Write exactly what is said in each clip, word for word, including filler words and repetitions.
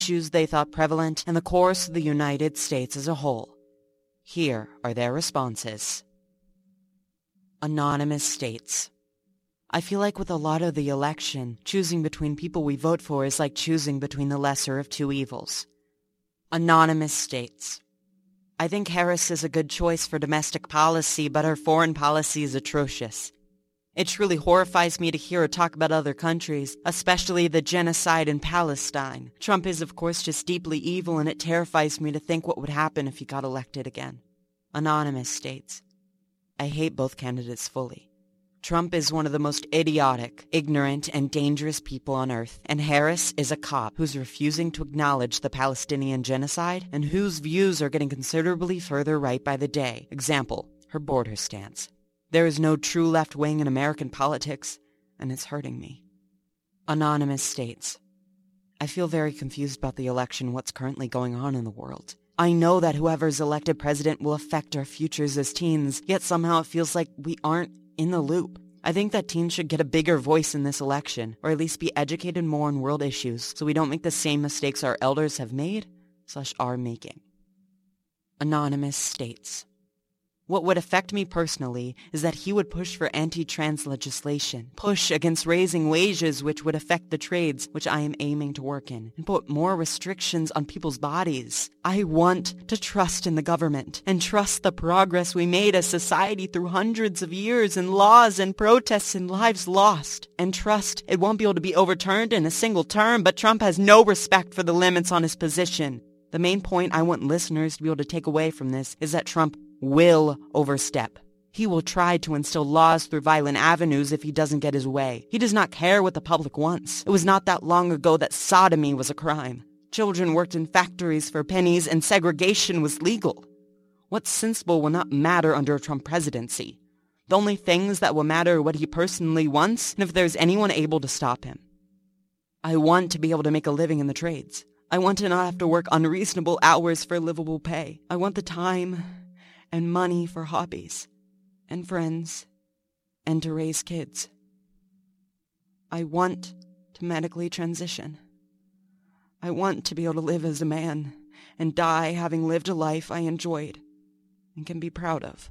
issues they thought prevalent in the course of the United States as a whole. Here are their responses. Anonymous states, I feel like with a lot of the election, choosing between people we vote for is like choosing between the lesser of two evils. Anonymous states, I think Harris is a good choice for domestic policy, but her foreign policy is atrocious. It truly horrifies me to hear her talk about other countries, especially the genocide in Palestine. Trump is, of course, just deeply evil, and it terrifies me to think what would happen if he got elected again. Anonymous states, I hate both candidates fully. Trump is one of the most idiotic, ignorant, and dangerous people on earth, and Harris is a cop who's refusing to acknowledge the Palestinian genocide and whose views are getting considerably further right by the day. Example, her border stance. There is no true left wing in American politics, and it's hurting me. Anonymous states, I feel very confused about the election, what's currently going on in the world. I know that whoever's elected president will affect our futures as teens, yet somehow it feels like we aren't in the loop. I think that teens should get a bigger voice in this election, or at least be educated more on world issues, so we don't make the same mistakes our elders have made, slash are making. Anonymous states, what would affect me personally is that he would push for anti-trans legislation, push against raising wages which would affect the trades which I am aiming to work in, and put more restrictions on people's bodies. I want to trust in the government and trust the progress we made as society through hundreds of years in laws and protests and lives lost, and trust it won't be able to be overturned in a single term, but Trump has no respect for the limits on his position. The main point I want listeners to be able to take away from this is that Trump will overstep. He will try to instill laws through violent avenues if he doesn't get his way. He does not care what the public wants. It was not that long ago that sodomy was a crime. Children worked in factories for pennies and segregation was legal. What's sensible will not matter under a Trump presidency. The only things that will matter are what he personally wants and if there's anyone able to stop him. I want to be able to make a living in the trades. I want to not have to work unreasonable hours for livable pay. I want the time and money for hobbies, and friends, and to raise kids. I want to medically transition. I want to be able to live as a man and die having lived a life I enjoyed and can be proud of.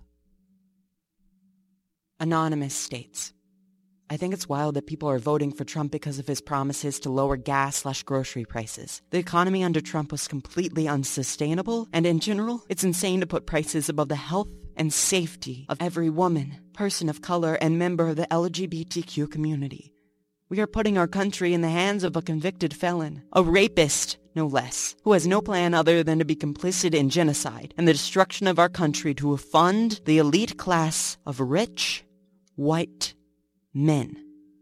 Anonymous states, I think it's wild that people are voting for Trump because of his promises to lower gas slash grocery prices. The economy under Trump was completely unsustainable, and in general, it's insane to put prices above the health and safety of every woman, person of color, and member of the L G B T Q community. We are putting our country in the hands of a convicted felon, a rapist, no less, who has no plan other than to be complicit in genocide and the destruction of our country to fund the elite class of rich, white men.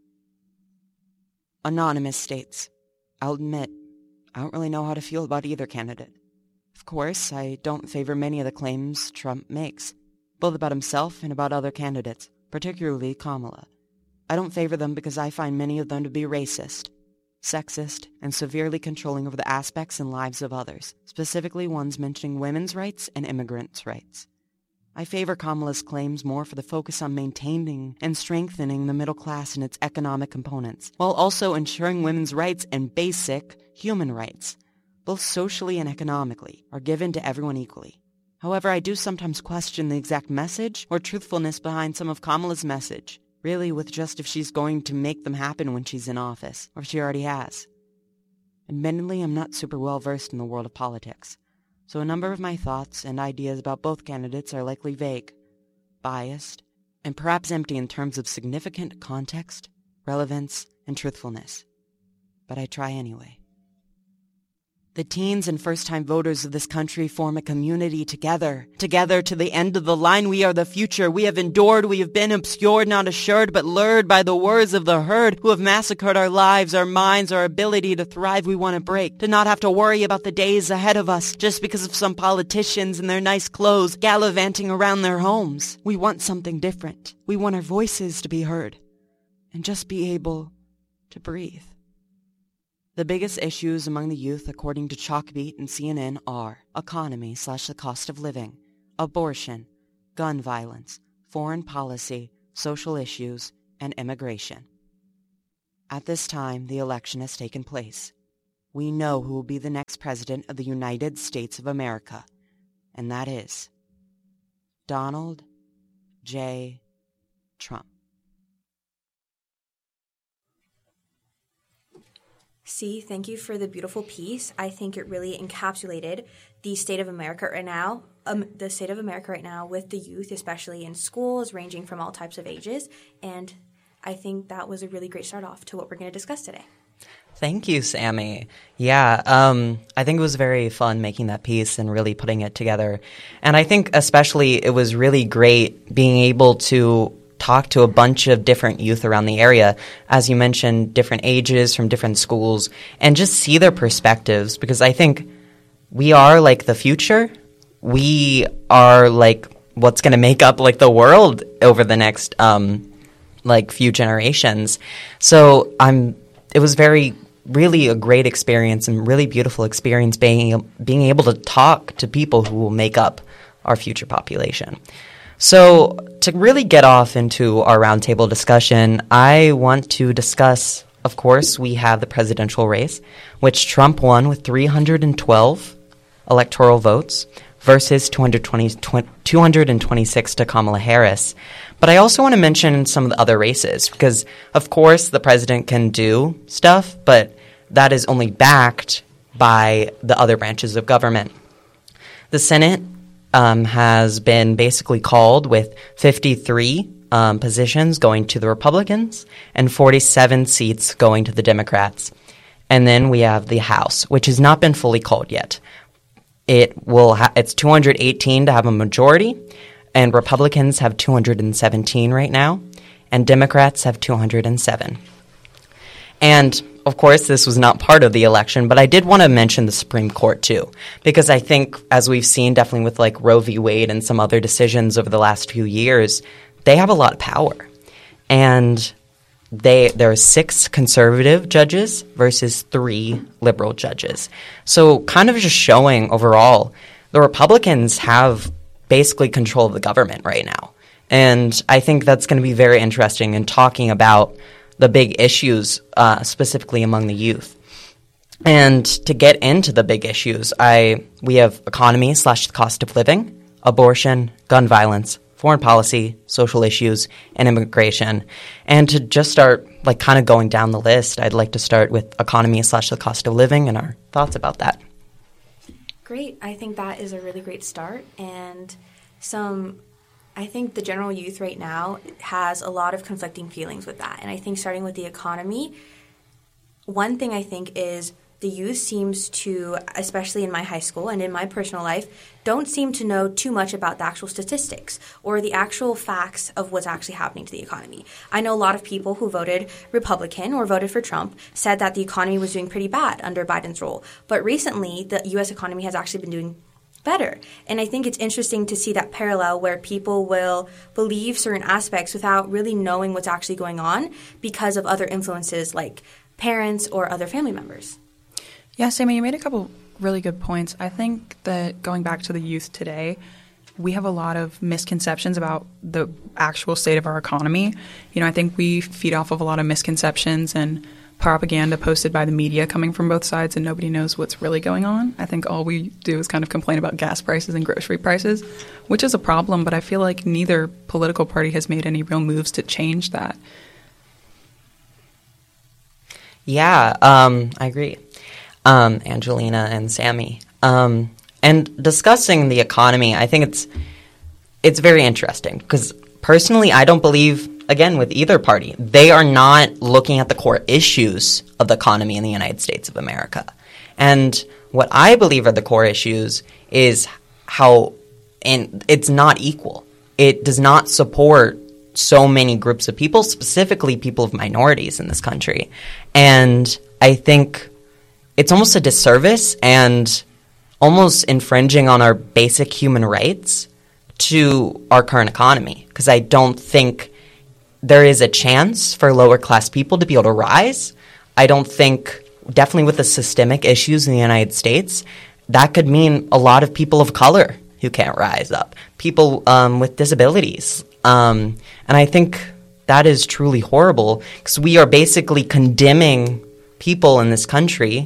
Anonymous states, I'll admit, I don't really know how to feel about either candidate. Of course, I don't favor many of the claims Trump makes, both about himself and about other candidates, particularly Kamala. I don't favor them because I find many of them to be racist, sexist, and severely controlling over the aspects and lives of others, specifically ones mentioning women's rights and immigrants' rights. I favor Kamala's claims more for the focus on maintaining and strengthening the middle class and its economic components, while also ensuring women's rights and basic human rights, both socially and economically, are given to everyone equally. However, I do sometimes question the exact message or truthfulness behind some of Kamala's message, really with just if she's going to make them happen when she's in office, or if she already has. Admittedly, I'm not super well versed in the world of politics, so a number of my thoughts and ideas about both candidates are likely vague, biased, and perhaps empty in terms of significant context, relevance, and truthfulness. But I try anyway. The teens and first-time voters of this country form a community together. Together to the end of the line, we are the future. We have endured, we have been obscured, not assured, but lured by the words of the herd who have massacred our lives, our minds, our ability to thrive we want to break. To not have to worry about the days ahead of us just because of some politicians in their nice clothes gallivanting around their homes. We want something different. We want our voices to be heard and just be able to breathe. The biggest issues among the youth, according to Chalkbeat and C N N, are economy slash the cost of living, abortion, gun violence, foreign policy, social issues, and immigration. At this time, the election has taken place. we know who will be the next president of the United States of America, and that is Donald J. Trump. C, thank you for the beautiful piece. I think it really encapsulated the state of America right now, um, the state of America right now with the youth, especially in schools, ranging from all types of ages. And I think that was a really great start off to what we're going to discuss today. Thank you, Sammy. Yeah, um, I think it was very fun making that piece and really putting it together. And I think especially it was really great being able to talk to a bunch of different youth around the area, as you mentioned, different ages from different schools, and just see their perspectives, because I think we are like the future. We are like what's going to make up like the world over the next um, like few generations. So I'm. It was very, really a great experience and really beautiful experience being being able to talk to people who will make up our future population. So to really get off into our roundtable discussion, I want to discuss, of course, we have the presidential race, which Trump won with three hundred twelve electoral votes versus two hundred twenty, two hundred twenty-six to Kamala Harris. But I also want to mention some of the other races because, of course, the president can do stuff, but that is only backed by the other branches of government. The Senate um, has been basically called with fifty-three um, positions going to the Republicans and forty-seven seats going to the Democrats. And then we have the House, which has not been fully called yet. It will ha- it's two hundred eighteen to have a majority, and Republicans have two hundred seventeen right now, and Democrats have two hundred seven. And, of course, this was not part of the election, but I did want to mention the Supreme Court, too, because I think, as we've seen definitely with, like, Roe v. Wade and some other decisions over the last few years, they have a lot of power. And they there are six conservative judges versus three liberal judges. So kind of just showing overall the Republicans have basically control of the government right now. And I think that's going to be very interesting in talking about the big issues, uh, specifically among the youth. And to get into the big issues, I we have economy slash the cost of living, abortion, gun violence, foreign policy, social issues, and immigration. And to just start like kind of going down the list, I'd like to start with economy slash the cost of living and our thoughts about that. Great. I think that is a really great start. And some, I think the general youth right now has a lot of conflicting feelings with that. And I think starting with the economy, one thing I think is the youth seems to, especially in my high school and in my personal life, don't seem to know too much about the actual statistics or the actual facts of what's actually happening to the economy. I know a lot of people who voted Republican or voted for Trump said that the economy was doing pretty bad under Biden's rule. But recently, the U S economy has actually been doing better. And I think it's interesting to see that parallel where people will believe certain aspects without really knowing what's actually going on because of other influences like parents or other family members. Yeah, Sammy, you made a couple really good points. I think that going back to the youth today, we have a lot of misconceptions about the actual state of our economy. You know, I think we feed off of a lot of misconceptions and propaganda posted by the media coming from both sides, and nobody knows what's really going on. I think all we do is kind of complain about gas prices and grocery prices, which is a problem, but I feel like neither political party has made any real moves to change that. Yeah, um, I agree. Um, Angelina and Sammy. Um, and discussing the economy, I think it's it's very interesting because personally, I don't believe, again, with either party, they are not looking at the core issues of the economy in the United States of America. And what I believe are the core issues is how and it's not equal. It does not support so many groups of people, specifically people of minorities in this country. And I think it's almost a disservice and almost infringing on our basic human rights to our current economy, because I don't think there is a chance for lower class people to be able to rise. I don't think, definitely with the systemic issues in the United States, that could mean a lot of people of color who can't rise up, people um, with disabilities. Um, and I think that is truly horrible because we are basically condemning people in this country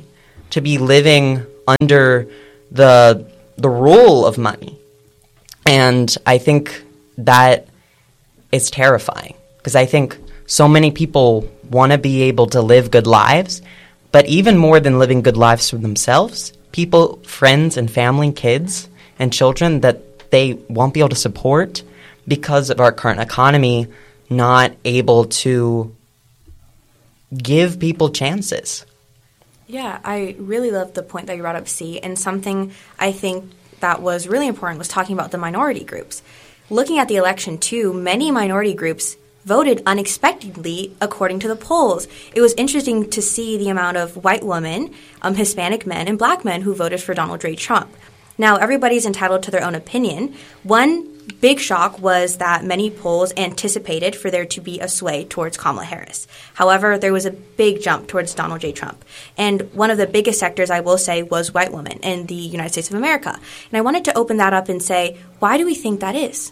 to be living under the the rule of money. And I think that is terrifying, because I think so many people want to be able to live good lives, but even more than living good lives for themselves, people, friends and family, kids and children that they won't be able to support because of our current economy not able to give people chances. Yeah, I really love the point that you brought up, C, and something I think that was really important was talking about the minority groups. Looking at the election, too, many minority groups voted unexpectedly according to the polls. It was interesting to see the amount of white women, um, Hispanic men, and black men who voted for Donald J. Trump. Now, everybody's entitled to their own opinion. One big shock was that many polls anticipated for there to be a sway towards Kamala Harris. However, there was a big jump towards Donald J. Trump. And one of the biggest sectors, I will say, was white women in the United States of America. And I wanted to open that up and say, why do we think that is?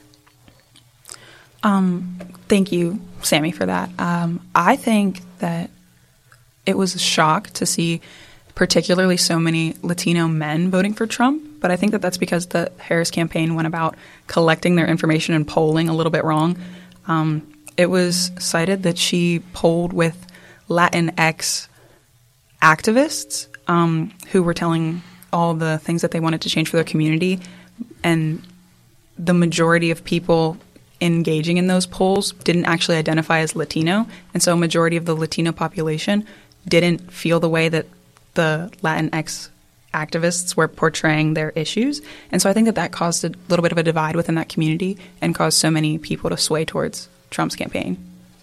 Um, thank you, Sammy, for that. Um, I think that it was a shock to see particularly so many Latino men voting for Trump, but I think that that's because the Harris campaign went about collecting their information and polling a little bit wrong. Um, it was cited that she polled with Latinx activists um, who were telling all the things that they wanted to change for their community, and the majority of people engaging in those polls didn't actually identify as Latino, and so a majority of the Latino population didn't feel the way that the Latinx activists were portraying their issues. And so I think that that caused a little bit of a divide within that community and caused so many people to sway towards Trump's campaign.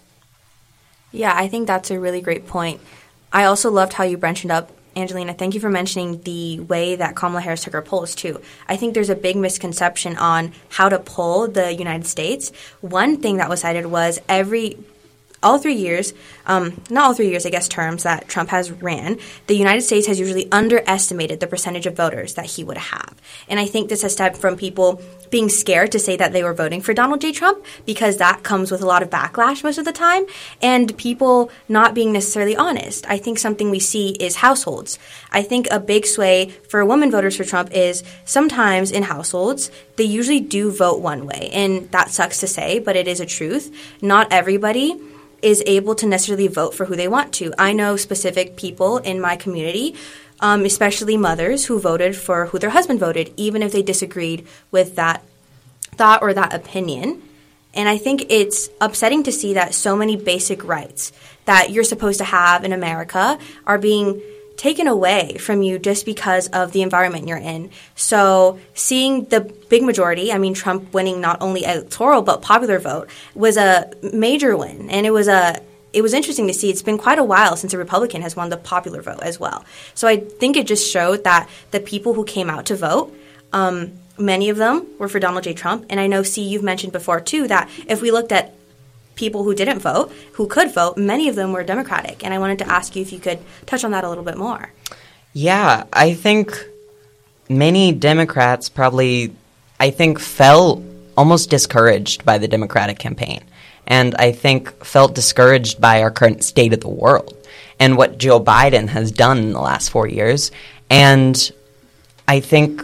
Yeah, I think that's a really great point. I also loved how you mentioned up, Angelina, thank you for mentioning the way that Kamala Harris took her polls, too. I think there's a big misconception on how to poll the United States. One thing that was cited was every all three years, um, not all three years, I guess, terms that Trump has ran, the United States has usually underestimated the percentage of voters that he would have. And I think this has stemmed from people being scared to say that they were voting for Donald J. Trump, because that comes with a lot of backlash most of the time, and people not being necessarily honest. I think something we see is households. I think a big sway for women voters for Trump is sometimes in households, they usually do vote one way. And that sucks to say, but it is a truth. Not everybody is able to necessarily vote for who they want to. I know specific people in my community, um, especially mothers, who voted for who their husband voted, even if they disagreed with that thought or that opinion. And I think it's upsetting to see that so many basic rights that you're supposed to have in America are being taken away from you just because of the environment you're in. So seeing the big majority, I mean, Trump winning not only electoral but popular vote, was a major win. And it was a it was interesting to see. It's been quite a while since a Republican has won the popular vote as well. So I think it just showed that the people who came out to vote, um, many of them were for Donald J. Trump. And I know, C, you've mentioned before, too, that if we looked at people who didn't vote, who could vote, many of them were Democratic. And I wanted to ask you if you could touch on that a little bit more. Yeah, I think many Democrats probably, I think, felt almost discouraged by the Democratic campaign. And I think felt discouraged by our current state of the world and what Joe Biden has done in the last four years. And I think,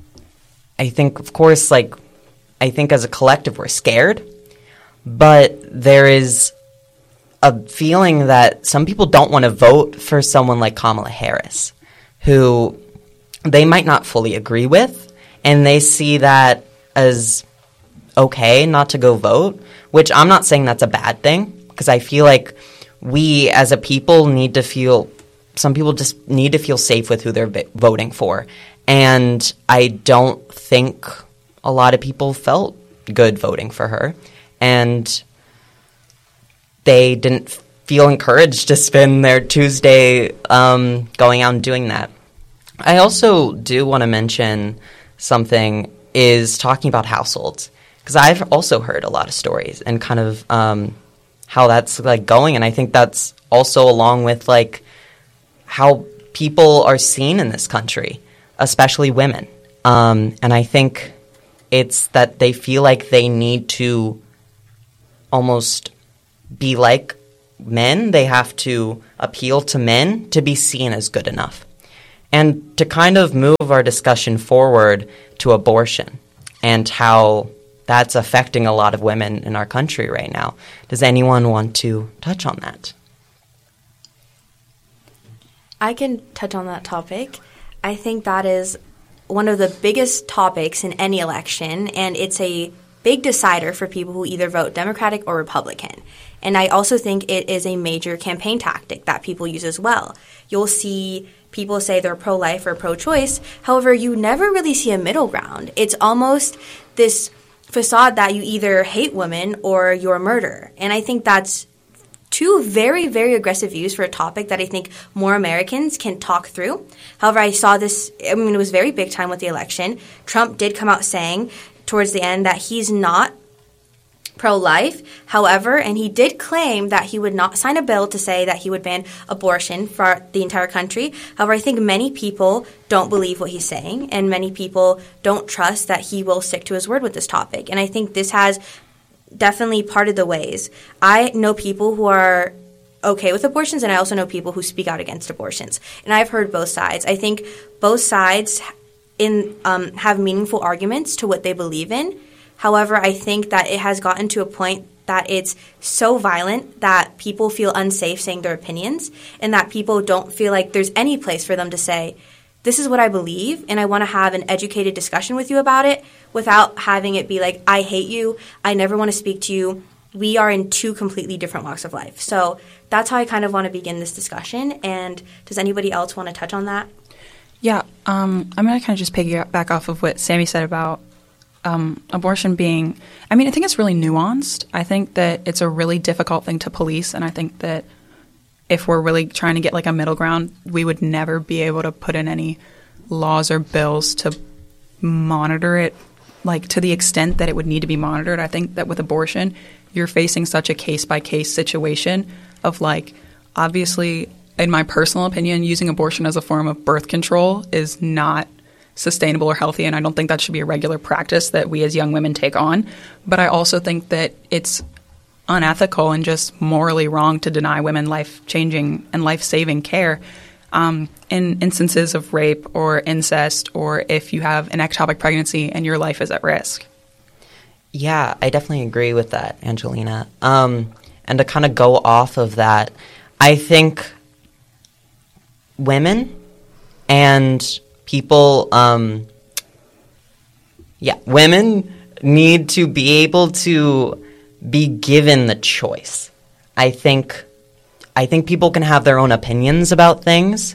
I think, of course, like, I think as a collective we're scared. But there is a feeling that some people don't want to vote for someone like Kamala Harris, who they might not fully agree with, and they see that as okay not to go vote, which I'm not saying that's a bad thing, because I feel like we as a people need to feel, some people just need to feel safe with who they're v- voting for. And I don't think a lot of people felt good voting for her. And they didn't feel encouraged to spend their Tuesday um, going out and doing that. I also do want to mention something is talking about households, because I've also heard a lot of stories and kind of um, how that's like going. And I think that's also along with like how people are seen in this country, especially women. Um, and I think it's that they feel like they need to almost be like men. They have to appeal to men to be seen as good enough. And to kind of move our discussion forward to abortion and how that's affecting a lot of women in our country right now, does anyone want to touch on that? I can touch on that topic. I think that is one of the biggest topics in any election, and it's a big decider for people who either vote Democratic or Republican. And I also think it is a major campaign tactic that people use as well. You'll see people say they're pro-life or pro-choice. However, you never really see a middle ground. It's almost this facade that you either hate women or you're a murderer. And I think that's two very, very aggressive views for a topic that I think more Americans can talk through. However, I saw this, I mean, it was very big time with the election. Trump did come out saying towards the end that he's not pro-life. However, and he did claim that he would not sign a bill to say that he would ban abortion for the entire country. However, I think many people don't believe what he's saying, and many people don't trust that he will stick to his word with this topic. And I think this has definitely parted the ways. I know people who are okay with abortions, and I also know people who speak out against abortions. And I've heard both sides. I think both sides in um, have meaningful arguments to what they believe in. However, I think that it has gotten to a point that it's so violent that people feel unsafe saying their opinions, and that people don't feel like there's any place for them to say, this is what I believe, and I want to have an educated discussion with you about it without having it be like, I hate you, I never want to speak to you. We are in two completely different walks of life. So that's how I kind of want to begin this discussion. And does anybody else want to touch on that? Yeah, um, I'm going to kind of just piggyback off of what Sammy said about um, abortion being, I mean, I think it's really nuanced. I think that it's a really difficult thing to police, and I think that if we're really trying to get like a middle ground, we would never be able to put in any laws or bills to monitor it, like to the extent that it would need to be monitored. I think that with abortion, you're facing such a case-by-case situation of like, obviously, in my personal opinion, using abortion as a form of birth control is not sustainable or healthy, and I don't think that should be a regular practice that we as young women take on. But I also think that it's unethical and just morally wrong to deny women life-changing and life-saving care um, in instances of rape or incest, or if you have an ectopic pregnancy and your life is at risk. Yeah, I definitely agree with that, Angelina. Um, and to kind of go off of that, I think women and people, um, yeah, women need to be able to be given the choice. I think, I think people can have their own opinions about things,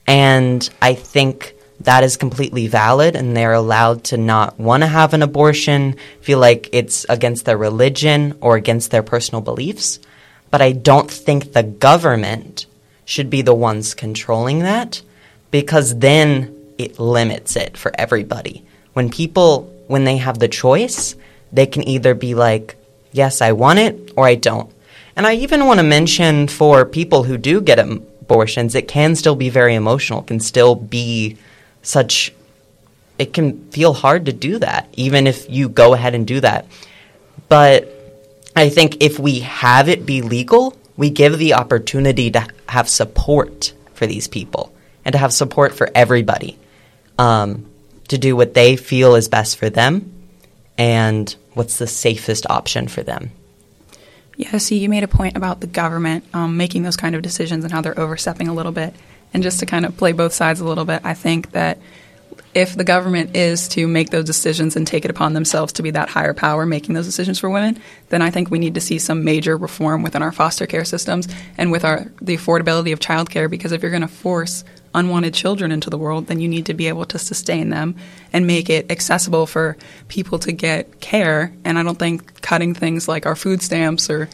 and I think that is completely valid, and they're allowed to not want to have an abortion, feel like it's against their religion or against their personal beliefs. But I don't think the government should be the ones controlling that, because then it limits it for everybody. When people, when they have the choice, they can either be like, yes, I want it, or I don't. And I even want to mention for people who do get abortions, it can still be very emotional, can still be such, it can feel hard to do that, even if you go ahead and do that. But I think if we have it be legal, we give the opportunity to have support for these people and to have support for everybody um, to do what they feel is best for them and what's the safest option for them. Yeah, see, you made a point about the government um, making those kind of decisions and how they're overstepping a little bit. And just to kind of play both sides a little bit, I think that if the government is to make those decisions and take it upon themselves to be that higher power making those decisions for women, then I think we need to see some major reform within our foster care systems and with our the affordability of childcare, because if you're going to force unwanted children into the world, then you need to be able to sustain them and make it accessible for people to get care. And I don't think cutting things like our food stamps or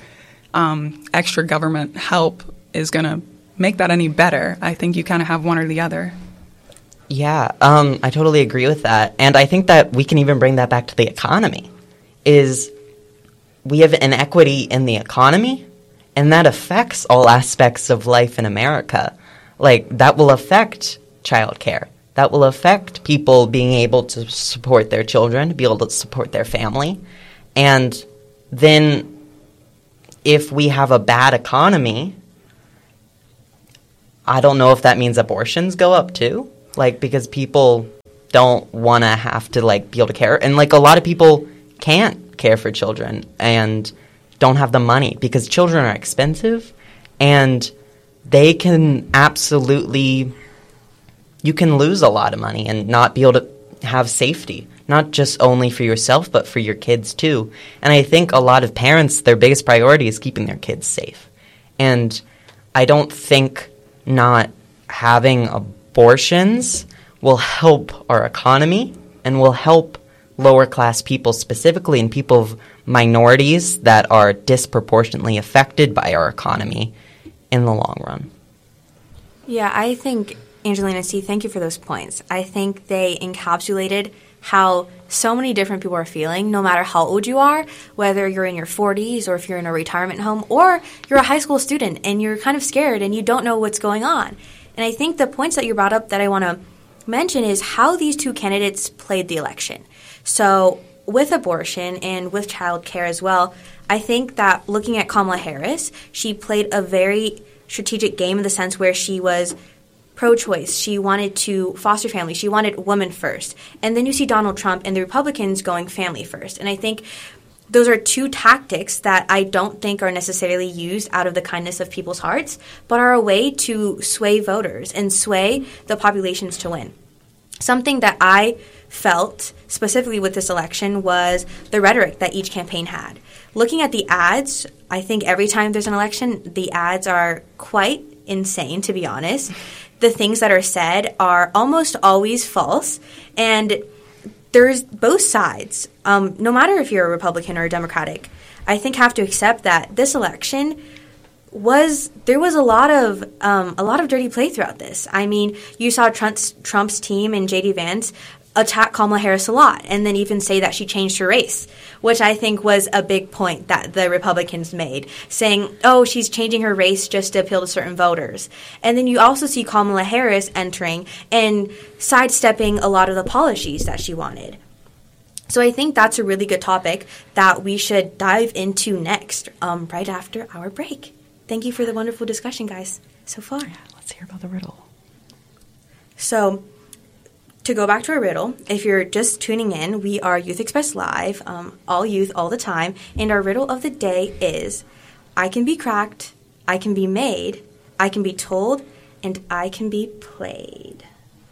um, extra government help is going to make that any better. I think you kind of have one or the other. Yeah, um, I totally agree with that. And I think that we can even bring that back to the economy, is we have inequity in the economy, and that affects all aspects of life in America. Like, that will affect childcare. That will affect people being able to support their children, to be able to support their family. And then if we have a bad economy, I don't know if that means abortions go up too. like, because people don't want to have to, like, be able to care. And, like, a lot of people can't care for children and don't have the money because children are expensive, and they can absolutely, you can lose a lot of money and not be able to have safety, not just only for yourself, but for your kids too. And I think a lot of parents, their biggest priority is keeping their kids safe. And I don't think not having abortions will help our economy and will help lower class people specifically, and people of minorities that are disproportionately affected by our economy in the long run. Yeah, I think, Angelina C., thank you for those points. I think they encapsulated how so many different people are feeling, no matter how old you are, whether you're in your forties or if you're in a retirement home or you're a high school student and you're kind of scared and you don't know what's going on. And I think the points that you brought up that I want to mention is how these two candidates played the election. So with abortion and with child care as well, I think that looking at Kamala Harris, she played a very strategic game in the sense where she was pro-choice. She wanted to foster family. She wanted women first. And then you see Donald Trump and the Republicans going family first. And I think those are two tactics that I don't think are necessarily used out of the kindness of people's hearts, but are a way to sway voters and sway the populations to win. Something that I felt specifically with this election was the rhetoric that each campaign had. Looking at the ads, I think every time there's an election, the ads are quite insane, to be honest. The things that are said are almost always false, and there's both sides. Um, no matter if you're a Republican or a Democratic, I think have to accept that this election was there was a lot of um, a lot of dirty play throughout this. I mean, you saw Trump's Trump's team and J D Vance attack Kamala Harris a lot, and then even say that she changed her race, which I think was a big point that the Republicans made, saying, oh, she's changing her race just to appeal to certain voters. And then you also see Kamala Harris entering and sidestepping a lot of the policies that she wanted. So I think that's a really good topic that we should dive into next, um, right after our break. Thank you for the wonderful discussion, guys, so far. Yeah, let's hear about the riddle. So, to go back to our riddle, if you're just tuning in, we are Youth Express Live, um, all youth, all the time, and our riddle of the day is, I can be cracked, I can be made, I can be told, and I can be played.